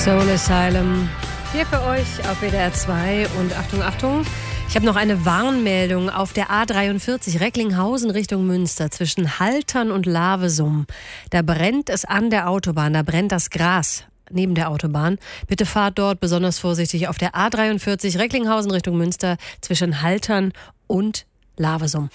Soul Asylum hier für euch auf WDR 2 und Achtung, Achtung. Ich habe noch eine Warnmeldung auf der A43 Recklinghausen Richtung Münster zwischen Haltern und Lavesum. Da brennt es an der Autobahn, da brennt das Gras neben der Autobahn. Bitte fahrt dort besonders vorsichtig auf der A43 Recklinghausen Richtung Münster zwischen Haltern und Lavesum.